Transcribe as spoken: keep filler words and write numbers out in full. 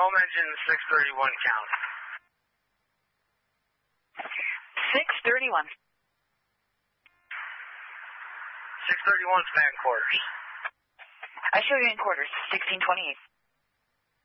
home engine six thirty-one count. six thirty-one. six thirty-one span quarters. I show you in quarters, sixteen twenty-eight.